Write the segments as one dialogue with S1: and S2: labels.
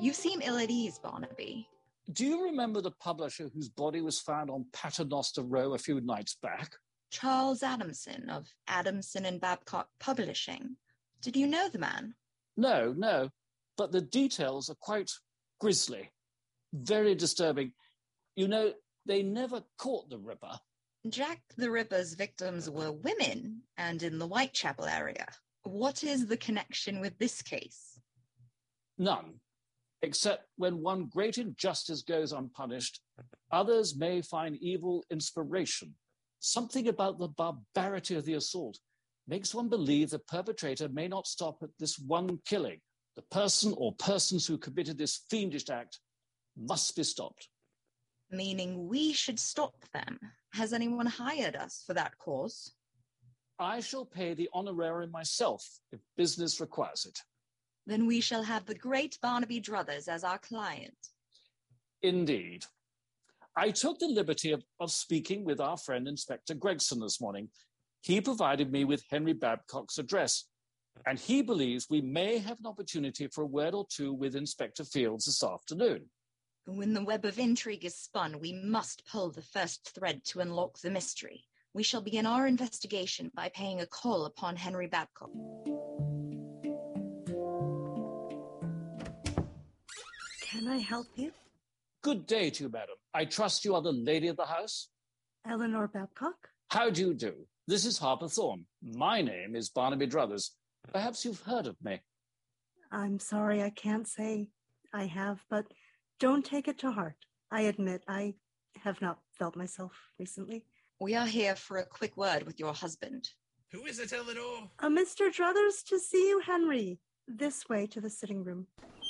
S1: You seem ill at ease, Barnaby.
S2: Do you remember the publisher whose body was found on Paternoster Row a few nights back?
S1: Charles Adamson of Adamson and Babcock Publishing. Did you know the man?
S2: No, but the details are quite grisly, very disturbing. You know, they never caught the Ripper.
S1: Jack the Ripper's victims were women and in the Whitechapel area. What is the connection with this case?
S2: None, except when one great injustice goes unpunished, others may find evil inspiration. Something about the barbarity of the assault makes one believe the perpetrator may not stop at this one killing. The person or persons who committed this fiendish act must be stopped.
S1: Meaning we should stop them. Has anyone hired us for that cause?
S2: I shall pay the honorarium myself if business requires it.
S1: Then we shall have the great Barnaby Druthers as our client.
S2: Indeed. I took the liberty of speaking with our friend Inspector Gregson this morning. He provided me with Henry Babcock's address, and he believes we may have an opportunity for a word or two with Inspector Fields this afternoon.
S1: When the web of intrigue is spun, we must pull the first thread to unlock the mystery. We shall begin our investigation by paying a call upon Henry Babcock.
S3: Can I help you?
S2: Good day to you, madam. I trust you are the lady of the house?
S3: Eleanor Babcock?
S2: How do you do? This is Harper Thorne. My name is Barnaby Druthers. Perhaps you've heard of me.
S3: I'm sorry, I can't say I have, but don't take it to heart. I admit I have not felt myself recently.
S1: We are here for a quick word with your husband.
S4: Who is it, Eleanor?
S3: Mr. Druthers, to see you, Henry. This way to the sitting room.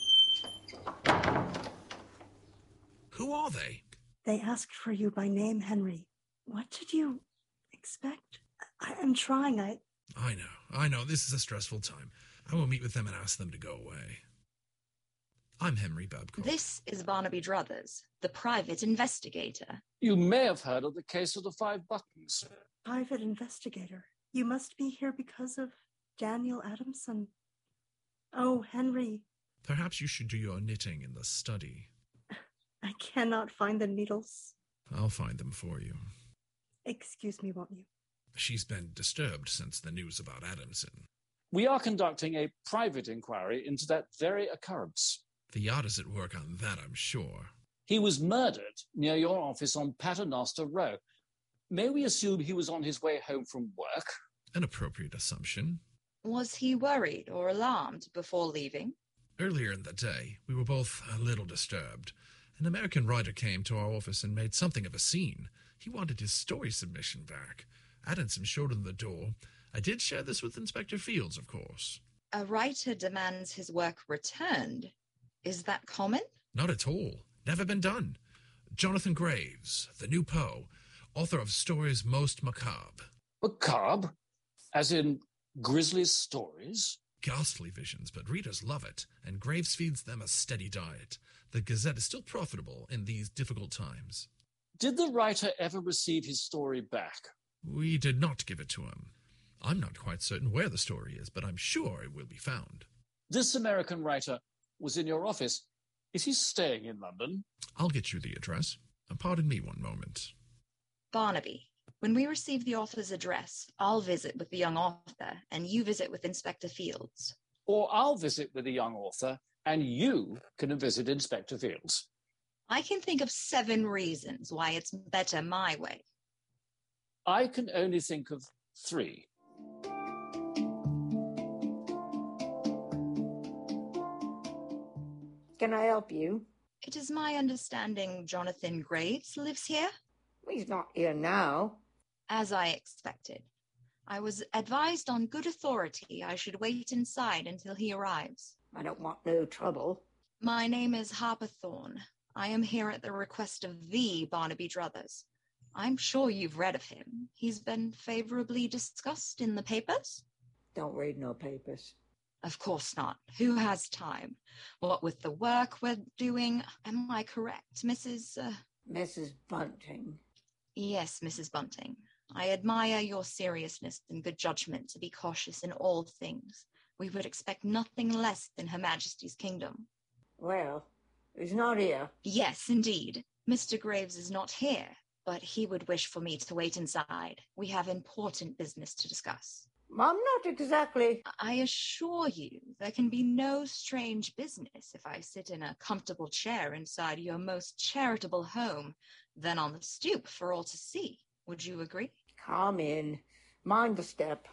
S4: Who are they?
S3: They asked for you by name, Henry. What did you expect? I am trying.
S4: I know. This is a stressful time. I will meet with them and ask them to go away. I'm Henry Babcock.
S1: This is Barnaby Druthers, the private investigator.
S2: You may have heard of the case of the 5 buttons.
S3: Private investigator. You must be here because of Daniel Adamson. Oh, Henry.
S4: Perhaps you should do your knitting in the study.
S3: I cannot find the needles.
S4: I'll find them for you.
S3: Excuse me, won't you?
S4: She's been disturbed since the news about Adamson.
S2: We are conducting a private inquiry into that very occurrence.
S4: The yacht is at work on that, I'm sure.
S2: He was murdered near your office on Paternoster Row. May we assume he was on his way home from work?
S4: An appropriate assumption.
S1: Was he worried or alarmed before leaving?
S4: Earlier in the day, we were both a little disturbed. An American writer came to our office and made something of a scene. He wanted his story submission back. Adamson showed him the door. I did share this with Inspector Fields, of course.
S1: A writer demands his work returned. Is that common?
S4: Not at all. Never been done. Jonathan Graves, the new Poe, author of stories most macabre.
S2: Macabre? As in grisly stories?
S4: Ghastly visions, but readers love it, and Graves feeds them a steady diet. The Gazette is still profitable in these difficult times.
S2: Did the writer ever receive his story back?
S4: We did not give it to him. I'm not quite certain where the story is, but I'm sure it will be found.
S2: This American writer was in your office. Is he staying in London?
S4: I'll get you the address. Pardon me one moment.
S1: Barnaby, when we receive the author's address, I'll visit with the young author, and you visit with Inspector Fields.
S2: Or I'll visit with the young author, and you can visit Inspector Fields.
S1: I can think of 7 reasons why it's better my way.
S2: I can only think of 3.
S5: Can I help you?
S1: It is my understanding Jonathan Graves lives here?
S5: He's not here now.
S1: As I expected. I was advised on good authority I should wait inside until he arrives.
S5: I don't want no trouble.
S1: My name is Harper Thorne. I am here at the request of the Barnaby Druthers. I'm sure you've read of him. He's been favorably discussed in the papers?
S5: Don't read no papers.
S1: Of course not. Who has time? What with the work we're doing? Am I correct, Mrs.
S5: Mrs. Bunting.
S1: Yes, Mrs. Bunting. I admire your seriousness and good judgment to be cautious in all things. We would expect nothing less than Her Majesty's kingdom.
S5: Well, he's not here.
S1: Yes, indeed. Mr. Graves is not here, but he would wish for me to wait inside. We have important business to discuss.
S5: I'm not exactly...
S1: I assure you, there can be no strange business if I sit in a comfortable chair inside your most charitable home than on the stoop for all to see. Would you agree?
S5: Come in. Mind the step.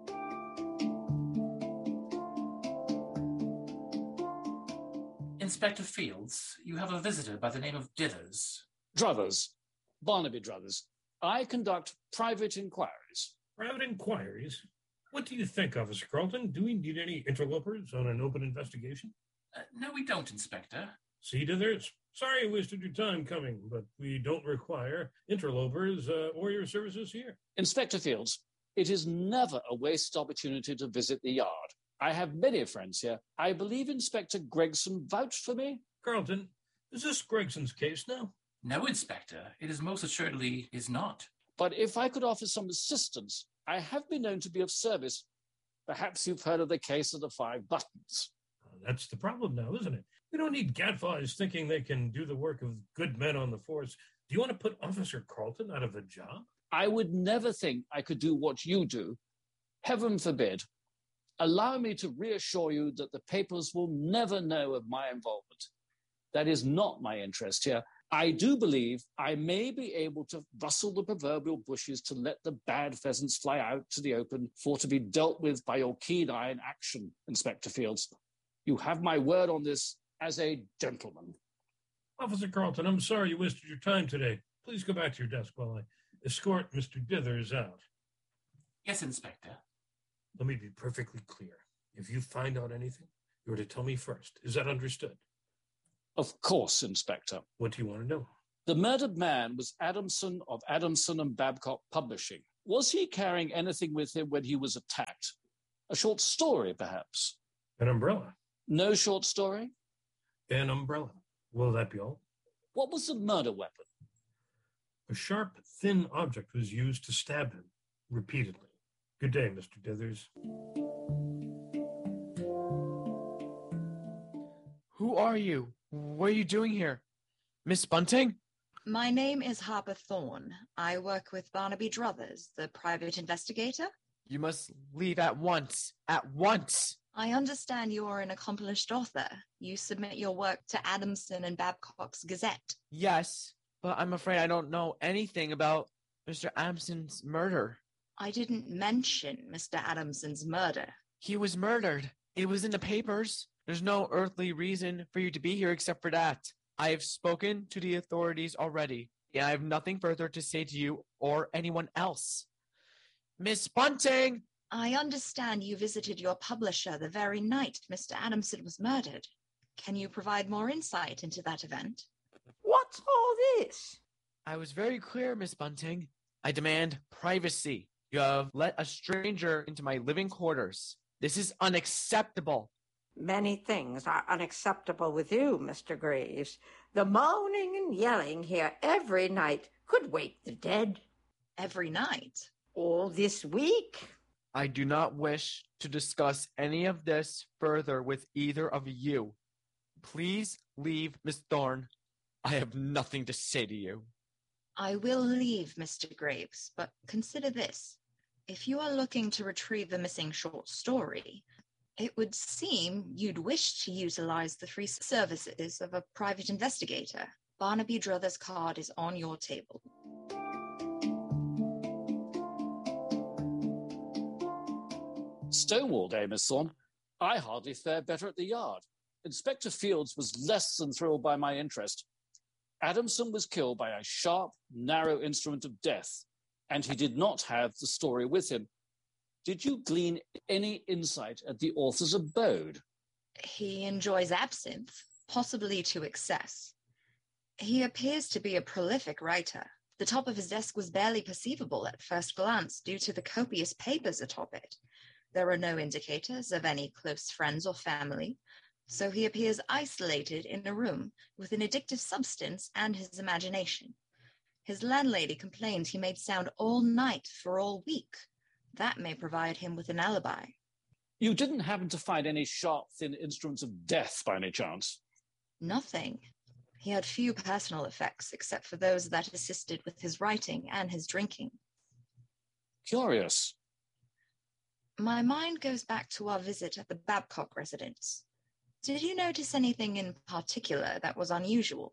S6: Inspector Fields, you have a visitor by the name of Dithers.
S2: Druthers, Barnaby Druthers. I conduct private inquiries.
S7: Private inquiries? What do you think, Officer Carlton? Do we need any interlopers on an open investigation?
S6: No, we don't, Inspector.
S7: See, Dithers, sorry I wasted your time coming, but we don't require interlopers or your services here.
S2: Inspector Fields, it is never a wasted opportunity to visit the yard. I have many friends here. I believe Inspector Gregson vouched for me.
S7: Carlton, is this Gregson's case now?
S6: No, Inspector. It is most assuredly is not.
S2: But if I could offer some assistance, I have been known to be of service. Perhaps you've heard of the case of the 5 buttons.
S7: That's the problem now, isn't it? We don't need gadflies thinking they can do the work of good men on the force. Do you want to put Officer Carlton out of a job?
S2: I would never think I could do what you do. Heaven forbid. Allow me to reassure you that the papers will never know of my involvement. That is not my interest here. I do believe I may be able to rustle the proverbial bushes to let the bad pheasants fly out to the open for to be dealt with by your keen eye in action, Inspector Fields. You have my word on this as a gentleman.
S7: Officer Carlton, I'm sorry you wasted your time today. Please go back to your desk while I escort Mr. Dithers out.
S6: Yes, Inspector.
S7: Let me be perfectly clear. If you find out anything, you're to tell me first. Is that understood?
S2: Of course, Inspector.
S7: What do you want to know?
S2: The murdered man was Adamson of Adamson and Babcock Publishing. Was he carrying anything with him when he was attacked? A short story, perhaps?
S7: An umbrella.
S2: No short story?
S7: An umbrella. Will that be all?
S2: What was the murder weapon?
S7: A sharp, thin object was used to stab him repeatedly. Good day, Mr. Dithers.
S8: Who are you? What are you doing here? Miss Bunting?
S1: My name is Harper Thorne. I work with Barnaby Druthers, the private investigator.
S8: You must leave at once. At once!
S1: I understand you are an accomplished author. You submit your work to Adamson and Babcock's Gazette.
S8: Yes, but I'm afraid I don't know anything about Mr. Adamson's murder.
S1: I didn't mention Mr. Adamson's murder.
S8: He was murdered. It was in the papers. There's no earthly reason for you to be here except for that. I have spoken to the authorities already, and I have nothing further to say to you or anyone else. Miss Bunting!
S1: I understand you visited your publisher the very night Mr. Adamson was murdered. Can you provide more insight into that event?
S5: What's all this?
S8: I was very clear, Miss Bunting. I demand privacy. You have let a stranger into my living quarters. This is unacceptable.
S5: Many things are unacceptable with you, Mr. Graves. The moaning and yelling here every night could wake the dead.
S1: Every night?
S5: All this week.
S8: I do not wish to discuss any of this further with either of you. Please leave, Miss Thorne. I have nothing to say to you.
S1: I will leave, Mr. Graves, but consider this. If you are looking to retrieve the missing short story, it would seem you'd wish to utilize the free services of a private investigator. Barnaby Druthers' card is on your table.
S2: Stonewalled, eh, Miss Thorne? I hardly fared better at the yard. Inspector Fields was less than thrilled by my interest. Adamson was killed by a sharp, narrow instrument of death, and he did not have the story with him. Did you glean any insight at the author's abode?
S1: He enjoys absinthe, possibly to excess. He appears to be a prolific writer. The top of his desk was barely perceivable at first glance due to the copious papers atop it. There are no indicators of any close friends or family, so he appears isolated in a room with an addictive substance and his imagination. His landlady complained he made sound all night for all week. That may provide him with an alibi.
S2: You didn't happen to find any sharp, thin instruments of death by any chance?
S1: Nothing. He had few personal effects except for those that assisted with his writing and his drinking.
S2: Curious.
S1: My mind goes back to our visit at the Babcock residence. Did you notice anything in particular that was unusual?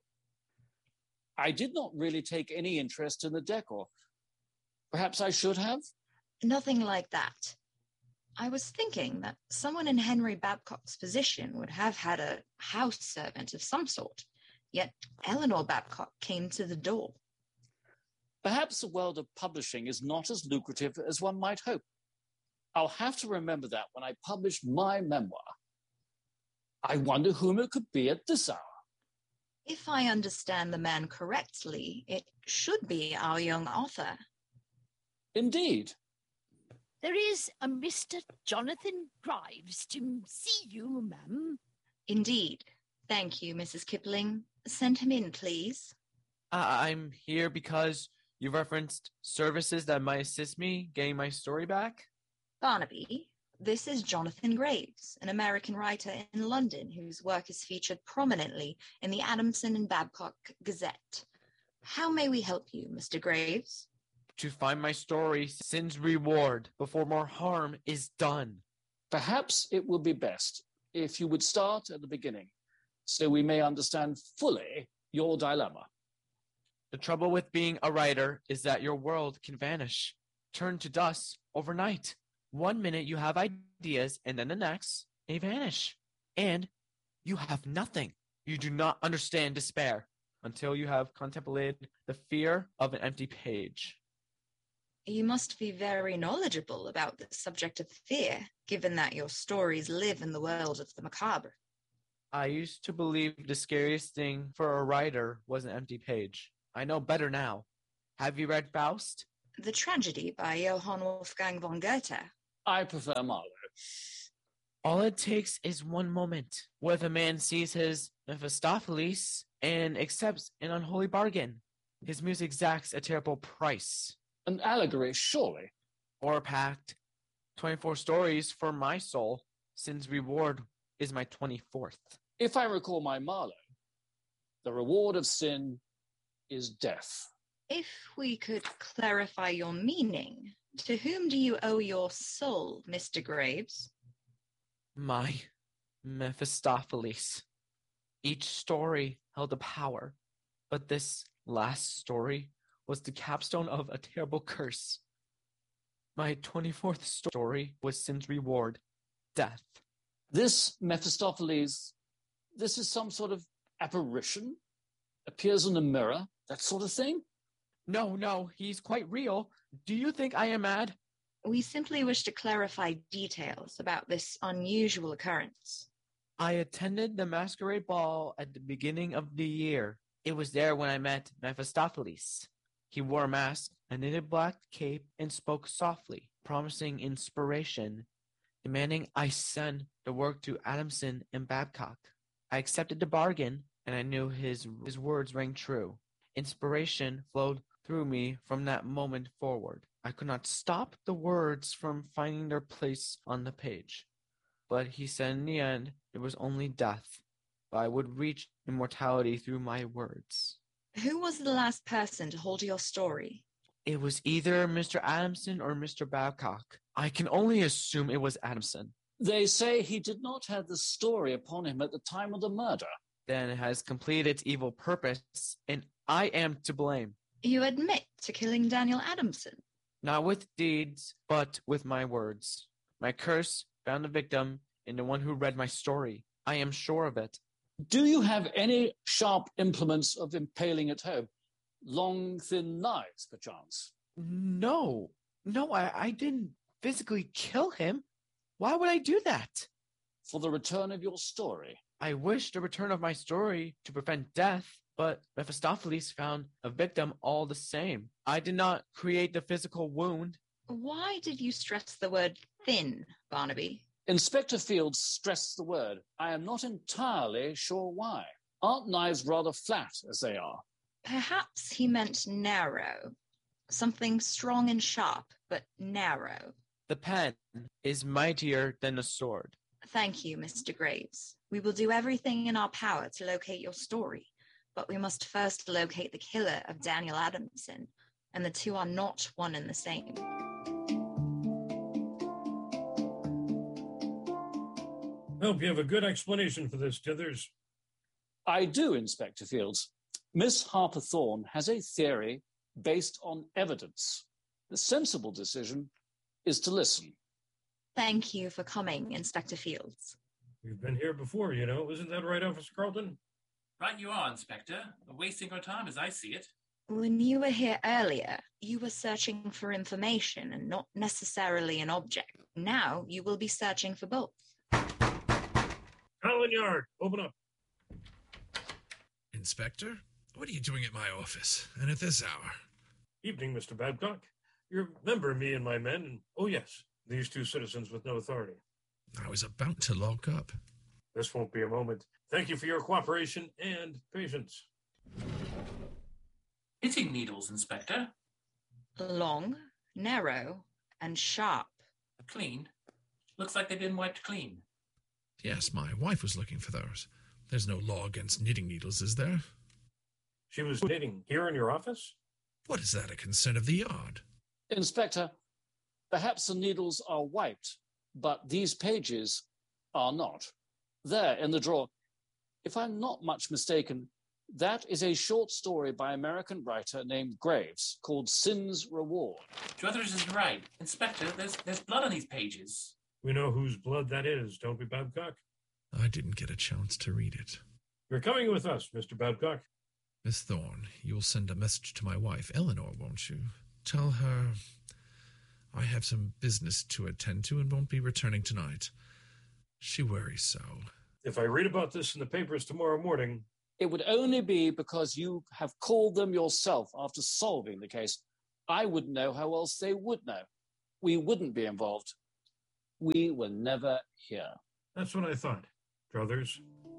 S2: I did not really take any interest in the decor. Perhaps I should have?
S1: Nothing like that. I was thinking that someone in Henry Babcock's position would have had a house servant of some sort, yet Eleanor Babcock came to the door.
S2: Perhaps the world of publishing is not as lucrative as one might hope. I'll have to remember that when I publish my memoir. I wonder whom it could be at this hour.
S1: If I understand the man correctly, it should be our young author.
S2: Indeed.
S9: There is a Mr. Jonathan Grives to see you, ma'am.
S1: Indeed. Thank you, Mrs. Kipling. Send him in, please.
S8: I'm here because you referenced services that might assist me getting my story back.
S1: Barnaby, this is Jonathan Graves, an American writer in London whose work is featured prominently in the Adamson and Babcock Gazette. How may we help you, Mr. Graves?
S8: To find my story, Sin's Reward, before more harm is done.
S2: Perhaps it would be best if you would start at the beginning, so we may understand fully your dilemma.
S8: The trouble with being a writer is that your world can vanish, turn to dust overnight. 1 minute you have ideas, and then the next, they vanish. And you have nothing. You do not understand despair until you have contemplated the fear of an empty page.
S1: You must be very knowledgeable about the subject of fear, given that your stories live in the world of the macabre.
S8: I used to believe the scariest thing for a writer was an empty page. I know better now. Have you read Faust?
S1: The Tragedy by Johann Wolfgang von Goethe.
S2: I prefer Marlowe.
S8: All it takes is one moment, where the man sees his Mephistopheles and accepts an unholy bargain. His muse exacts a terrible price.
S2: An allegory, surely.
S8: Or a pact. 24 stories for my soul, Sin's Reward is my 24th.
S2: If I recall my Marlowe, the reward of sin is death.
S1: If we could clarify your meaning, to whom do you owe your soul, Mr. Graves?
S8: My Mephistopheles. Each story held a power, but this last story was the capstone of a terrible curse. My 24th story was Sin's Reward, death.
S2: This Mephistopheles, this is some sort of apparition? Appears in a mirror, that sort of thing?
S8: No, he's quite real. Do you think I am mad?
S1: We simply wish to clarify details about this unusual occurrence.
S8: I attended the masquerade ball at the beginning of the year. It was there when I met Mephistopheles. He wore a mask, a knitted black cape, and spoke softly, promising inspiration, demanding I send the work to Adamson and Babcock. I accepted the bargain, and I knew his words rang true. Inspiration flowed through me from that moment forward. I could not stop the words from finding their place on the page. But he said in the end, it was only death, but I would reach immortality through my words.
S1: Who was the last person to hold your story?
S8: It was either Mr. Adamson or Mr. Babcock. I can only assume it was Adamson.
S2: They say he did not have the story upon him at the time of the murder.
S8: Then it has completed its evil purpose, and I am to blame.
S1: You admit to killing Daniel Adamson?
S8: Not with deeds, but with my words. My curse found the victim in the one who read my story. I am sure of it.
S2: Do you have any sharp implements of impaling at home? Long, thin knives, perchance?
S8: No, I didn't physically kill him. Why would I do that?
S2: For the return of your story.
S8: I wish the return of my story to prevent death, but Mephistopheles found a victim all the same. I did not create the physical wound.
S1: Why did you stress the word thin, Barnaby?
S2: Inspector Fields stressed the word. I am not entirely sure why. Aren't knives rather flat as they are?
S1: Perhaps he meant narrow. Something strong and sharp, but narrow.
S8: The pen is mightier than the sword.
S1: Thank you, Mr. Graves. We will do everything in our power to locate your story, but we must first locate the killer of Daniel Adamson, and the two are not one and the same.
S7: I hope you have a good explanation for this, Dithers.
S2: I do, Inspector Fields. Miss Harper Thorne has a theory based on evidence. The sensible decision is to listen.
S1: Thank you for coming, Inspector Fields.
S7: You've been here before, you know. Isn't that right, Officer Carlton?
S6: Right you are, Inspector. Wasting our time as I see it.
S1: When you were here earlier, you were searching for information and not necessarily an object. Now you will be searching for both.
S7: Colin Yard, open up.
S4: Inspector? What are you doing at my office, and at this hour?
S7: Evening, Mr. Babcock. You remember me and my men, and oh yes, these two citizens with no authority.
S4: I was about to lock up.
S7: This won't be a moment. Thank you for your cooperation and patience.
S6: Knitting needles, Inspector.
S1: Long, narrow, and sharp.
S6: Clean. Looks like they've been wiped clean.
S4: Yes, my wife was looking for those. There's no law against knitting needles, is there?
S7: She was knitting here in your office?
S4: What is that, a consent of the yard?
S2: Inspector, perhaps the needles are wiped, but these pages are not. There, in the drawer. If I'm not much mistaken, that is a short story by an American writer named Graves called Sin's Reward.
S6: Druthers is right. Inspector, there's blood on these pages.
S7: We know whose blood that is, don't we, Babcock?
S4: I didn't get a chance to read it.
S7: You're coming with us, Mr. Babcock.
S4: Miss Thorne, you'll send a message to my wife, Eleanor, won't you? Tell her I have some business to attend to and won't be returning tonight. She worries so.
S7: If I read about this in the papers tomorrow morning...
S2: It would only be because you have called them yourself after solving the case. I wouldn't know how else they would know. We wouldn't be involved. We were never here.
S7: That's what I thought. Druthers.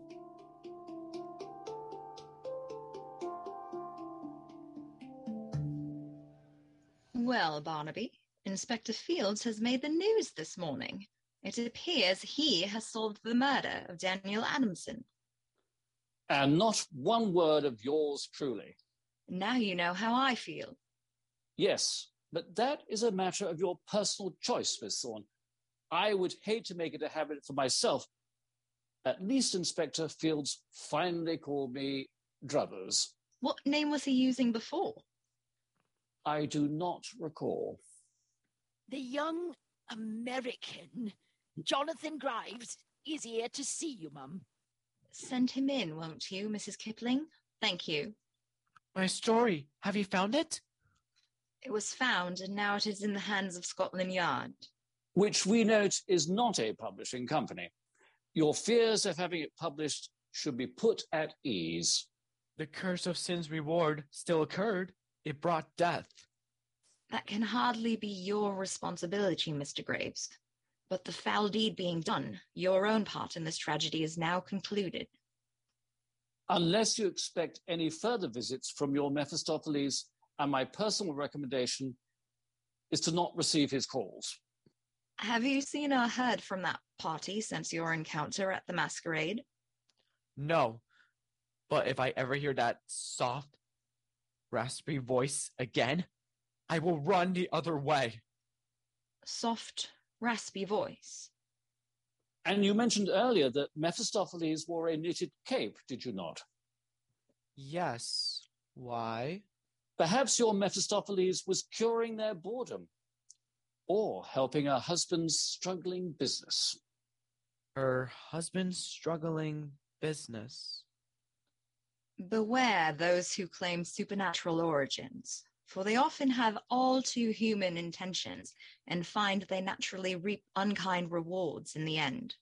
S1: Well, Barnaby, Inspector Fields has made the news this morning. It appears he has solved the murder of Daniel Adamson.
S2: And not one word of yours truly.
S1: Now you know how I feel.
S2: Yes, but that is a matter of your personal choice, Miss Thorne. I would hate to make it a habit for myself. At least Inspector Fields finally called me Druthers.
S1: What name was he using before?
S2: I do not recall.
S9: The young American, Jonathan Grives, is here to see you, Mum.
S1: Send him in, won't you, Mrs. Kipling? Thank you.
S8: My story. Have you found it?
S1: It was found, and now it is in the hands of Scotland Yard.
S2: Which we note is not a publishing company. Your fears of having it published should be put at ease.
S8: The curse of Sin's Reward still occurred. It brought death.
S1: That can hardly be your responsibility, Mr. Graves. But the foul deed being done, your own part in this tragedy is now concluded.
S2: Unless you expect any further visits from your Mephistopheles, and my personal recommendation is to not receive his calls.
S1: Have you seen or heard from that party since your encounter at the masquerade?
S8: No. But if I ever hear that soft, raspy voice again, I will run the other way.
S1: Soft, raspy voice.
S2: And you mentioned earlier that Mephistopheles wore a knitted cape, did you not?
S8: Yes. Why?
S2: Perhaps your Mephistopheles was curing their boredom, or helping her husband's struggling business.
S8: Her husband's struggling business.
S1: Beware those who claim supernatural origins, for they often have all too human intentions and find they naturally reap unkind rewards in the end.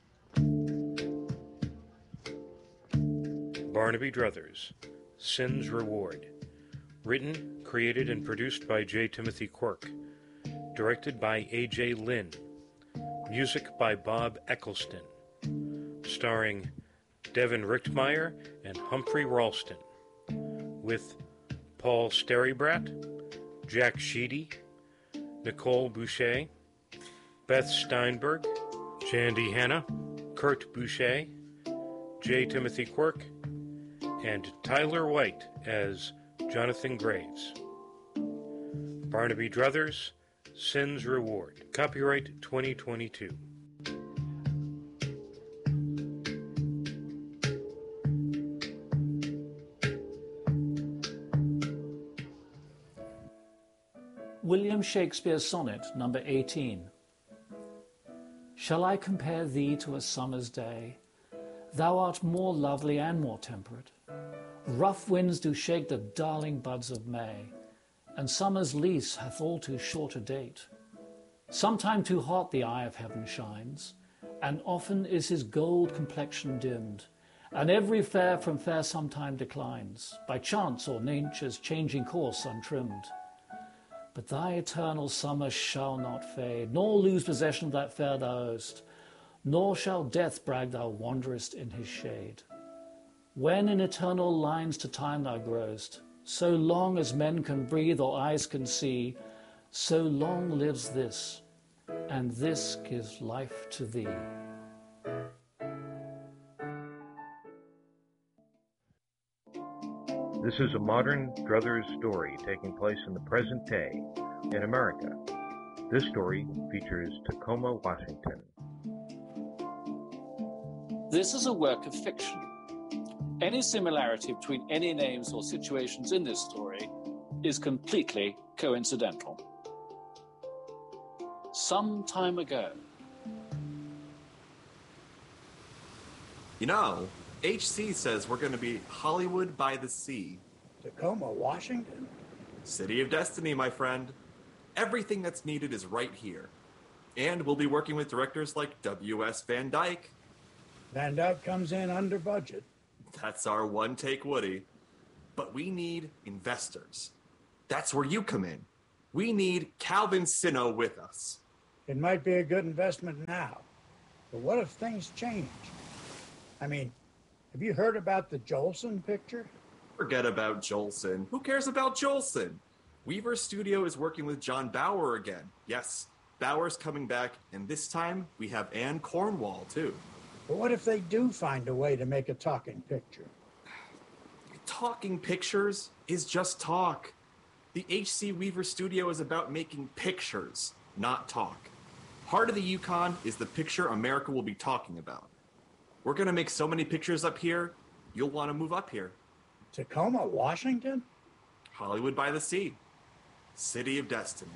S10: Barnaby Druthers, Sin's Reward. Written, created, and produced by J. Timothy Quirk. Directed by A.J. Lynn. Music by Bob Eccleston. Starring Devin Richtmeyer and Humphrey Ralston. With Paul Sterrybrat, Jack Sheedy, Nicole Boucher, Beth Steinberg, Jandy Hanna, Kurt Boucher, J. Timothy Quirk, and Tyler White as Jonathan Graves. Barnaby Druthers, Sin's Reward. Copyright 2022.
S2: William Shakespeare's Sonnet, number 18. Shall I compare thee to a summer's day? Thou art more lovely and more temperate. Rough winds do shake the darling buds of May, and summer's lease hath all too short a date. Sometime too hot the eye of heaven shines, and often is his gold complexion dimmed, and every fair from fair sometime declines, by chance or nature's changing course untrimmed. But thy eternal summer shall not fade, nor lose possession of that fair thou owest, nor shall death brag thou wanderest in his shade. When in eternal lines to time thou growest, so long as men can breathe or eyes can see, so long lives this, and this gives life to thee.
S10: This is a modern Druthers story taking place in the present day in America. This story features Tacoma, Washington.
S2: This is a work of fiction. Any similarity between any names or situations in this story is completely coincidental. Some time ago.
S11: You know, HC says we're going to be Hollywood by the Sea.
S12: Tacoma, Washington?
S11: City of Destiny, my friend. Everything that's needed is right here. And we'll be working with directors like W.S. Van Dyke.
S12: Van Dyke comes in under budget.
S11: That's our one-take Woody. But we need investors. That's where you come in. We need Calvin Sino with us.
S12: It might be a good investment now, but what if things change? I mean, have you heard about the Jolson picture?
S11: Forget about Jolson. Who cares about Jolson? Weaver Studio is working with John Bauer again. Yes, Bauer's coming back, and this time we have Anne Cornwall, too.
S12: But what if they do find a way to make a talking picture?
S11: Talking pictures is just talk. The H.C. Weaver Studio is about making pictures, not talk. Heart of the Yukon is the picture America will be talking about. We're going to make so many pictures up here, you'll want to move up here.
S12: Tacoma, Washington?
S11: Hollywood by the Sea. City of Destiny.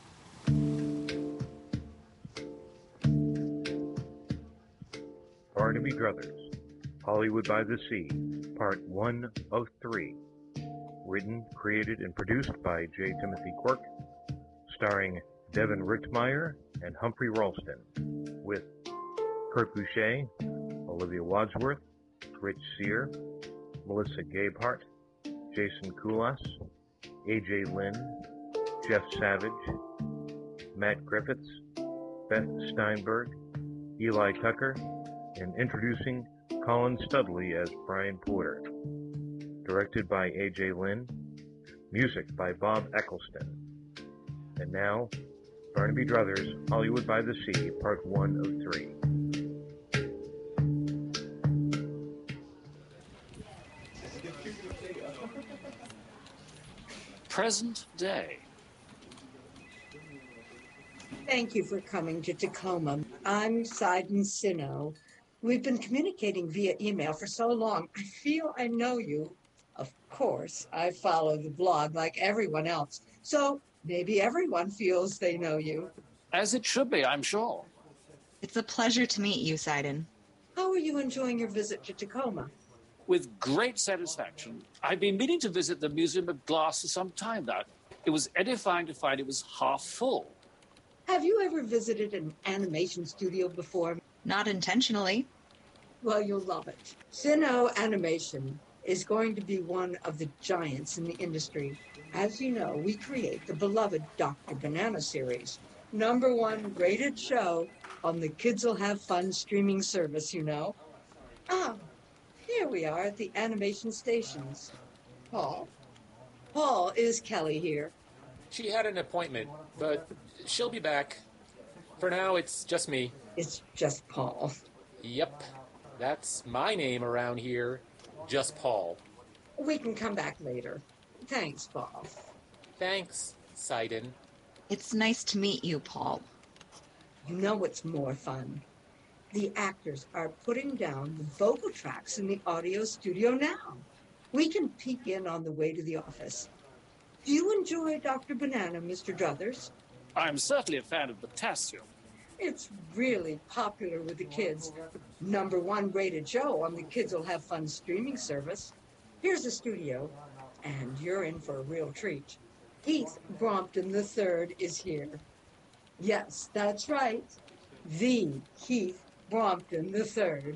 S10: Barnaby Druthers, Hollywood by the Sea, Part 103. Written, created, and produced by J. Timothy Quirk, starring Devin Richtmeyer and Humphrey Ralston, with Kurt Boucher, Olivia Wadsworth, Rich Sear, Melissa Gabehart, Jason Koulas, A.J. Lynn, Jeff Savage, Matt Griffiths, Beth Steinberg, Eli Tucker, and introducing Colin Studley as Brian Porter. Directed by A.J. Lynn. Music by Bob Eccleston. And now, Barnaby Druthers, Hollywood by the Sea, Part 103.
S2: Present day.
S5: Thank you for coming to Tacoma. I'm Sidon Sino. We've been communicating via email for so long. I feel I know you. Of course, I follow the blog like everyone else. So maybe everyone feels they know you.
S2: As it should be, I'm sure.
S1: It's a pleasure to meet you, Sidon.
S5: How are you enjoying your visit to Tacoma?
S2: With great satisfaction. I've been meaning to visit the Museum of Glass for some time now. It was edifying to find it was half full.
S5: Have you ever visited an animation studio before?
S1: Not intentionally.
S5: Well, you'll love it. Sino Animation is going to be one of the giants in the industry. As you know, we create the beloved Dr. Banana series, #1 rated show on the Kids Will Have Fun streaming service, you know. Ah, here we are at the animation stations. Paul? Paul, is Kelly here?
S13: She had an appointment, but she'll be back. For now, it's just me.
S5: It's just Paul.
S13: Yep, That's my name around here. Just Paul.
S5: We can come back later. Thanks, Paul.
S13: Thanks, Sidon.
S1: It's nice to meet you, Paul.
S5: You know what's more fun? The actors are putting down the vocal tracks in the audio studio now. We can peek in on the way to the office. Do you enjoy Dr. Banana, Mr. Druthers?
S2: I'm certainly a fan of Potassium.
S5: It's really popular with the kids. #1 rated show on the Kids Will Have Fun streaming service. Here's the studio, and you're in for a real treat. Heath Brompton III is here. Yes, that's right. The Heath Brompton III.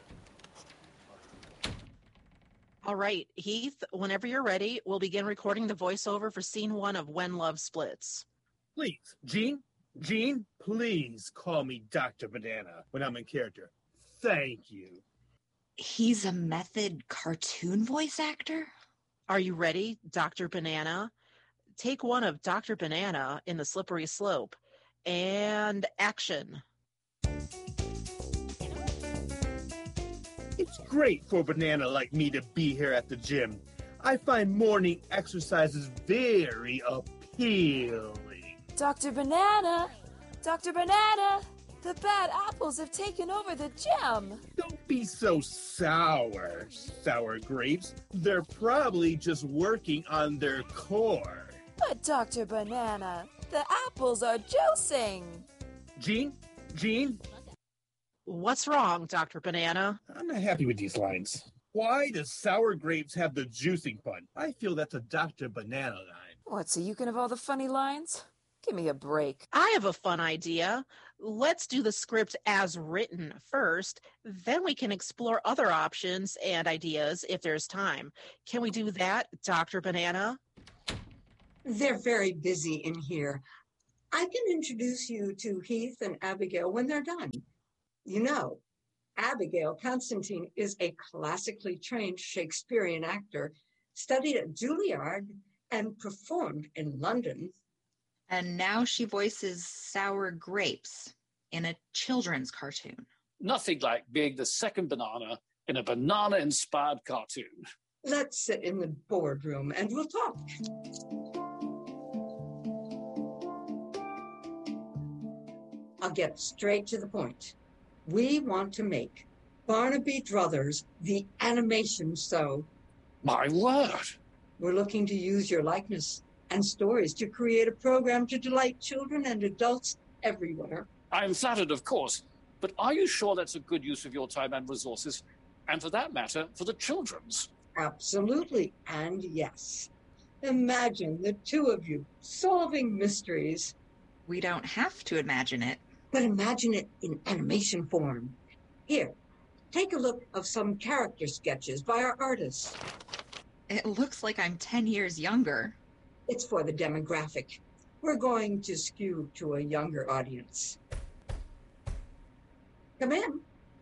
S14: All right, Heath, whenever you're ready, we'll begin recording the voiceover for scene 1 of When Love Splits.
S15: Please, Gene, please call me Dr. Banana when I'm in character. Thank you.
S1: He's a method cartoon voice actor?
S14: Are you ready, Dr. Banana? Take 1 of Dr. Banana in the Slippery Slope. And action.
S15: It's great for a banana like me to be here at the gym. I find morning exercises very appealing.
S16: Dr. Banana! Dr. Banana! The bad apples have taken over the gym.
S15: Don't be so sour grapes. They're probably just working on their core.
S16: But Dr. Banana, the apples are juicing.
S15: Gene?
S14: What's wrong, Dr. Banana?
S15: I'm not happy with these lines. Why does sour grapes have the juicing fun? I feel that's a Dr. Banana line.
S16: What, so you can have all the funny lines? Give me a break.
S14: I have a fun idea. Let's do the script as written first, then we can explore other options and ideas if there's time. Can we do that, Dr. Banana?
S5: They're very busy in here. I can introduce you to Heath and Abigail when they're done. You know, Abigail Constantine is a classically trained Shakespearean actor, studied at Juilliard and performed in London.
S1: And now she voices sour grapes in a children's cartoon.
S2: Nothing like being the second banana in a banana-inspired cartoon.
S5: Let's sit in the boardroom and we'll talk. I'll get straight to the point. We want to make Barnaby Druthers the animation show.
S2: My word!
S5: We're looking to use your likeness and stories to create a program to delight children and adults everywhere.
S2: I'm flattered, of course, but are you sure that's a good use of your time and resources, and for that matter, for the children's?
S5: Absolutely, and yes. Imagine the two of you solving mysteries.
S1: We don't have to imagine it.
S5: But imagine it in animation form. Here, take a look of some character sketches by our artists.
S1: It looks like I'm 10 years younger.
S5: It's for the demographic. We're going to skew to a younger audience. Come in.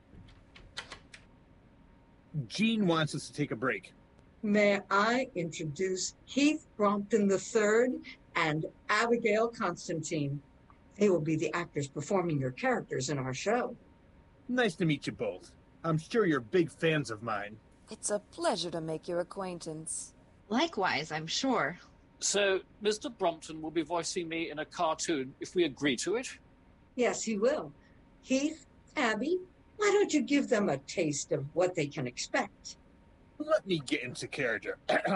S15: Gene wants us to take a break.
S5: May I introduce Heath Brompton III and Abigail Constantine. They will be the actors performing your characters in our show.
S15: Nice to meet you both. I'm sure you're big fans of mine.
S16: It's a pleasure to make your acquaintance.
S1: Likewise, I'm sure.
S2: So, Mr. Brompton will be voicing me in a cartoon if we agree to it?
S5: Yes, he will. Heath, Abby, why don't you give them a taste of what they can expect?
S15: Let me get into character.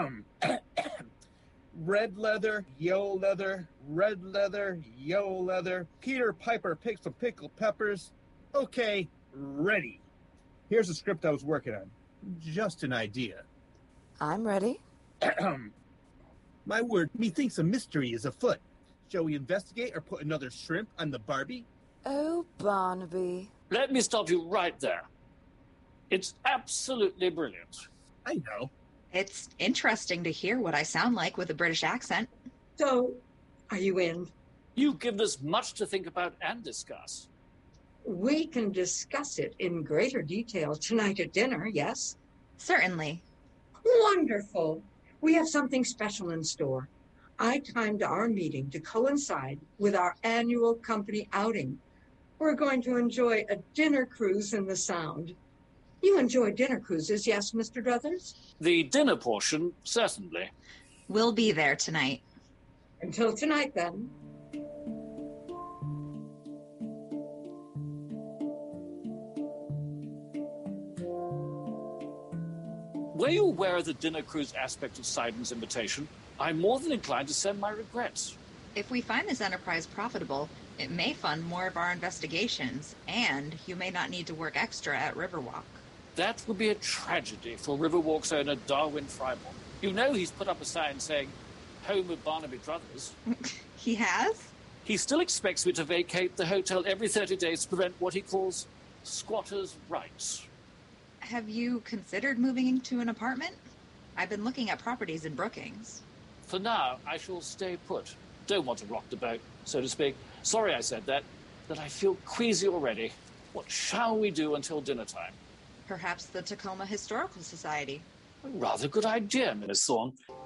S15: Red leather, yellow leather, red leather, yellow leather. Peter Piper picks some pickled peppers. Okay, ready. Here's the script I was working on. Just an idea.
S16: I'm ready.
S15: My word, methinks a mystery is afoot. Shall we investigate or put another shrimp on the Barbie?
S16: Oh, Barnaby.
S2: Let me stop you right there. It's absolutely brilliant.
S15: I know.
S1: It's interesting to hear what I sound like with a British accent.
S5: So, are you in?
S2: You've given us much to think about and discuss.
S5: We can discuss it in greater detail tonight at dinner, yes?
S1: Certainly.
S5: Wonderful. We have something special in store. I timed our meeting to coincide with our annual company outing. We're going to enjoy a dinner cruise in the Sound. You enjoy dinner cruises, yes, Mr. Druthers?
S2: The dinner portion, certainly.
S1: We'll be there tonight.
S5: Until tonight, then.
S2: Were you aware of the dinner cruise aspect of Sidon's invitation? I'm more than inclined to send my regrets.
S1: If we find this enterprise profitable, it may fund more of our investigations, and you may not need to work extra at Riverwalk.
S2: That would be a tragedy for Riverwalk's owner, Darwin Frymore. You know he's put up a sign saying, "Home of Barnaby Druthers."
S1: He has?
S2: He still expects me to vacate the hotel every 30 days to prevent what he calls squatters' rights.
S1: Have you considered moving into an apartment? I've been looking at properties in Brookings.
S2: For now, I shall stay put. Don't want to rock the boat, so to speak. Sorry I said that, but I feel queasy already. What shall we do until dinner time?
S1: Perhaps the Tacoma Historical Society.
S2: A rather good idea, Miss Thorne.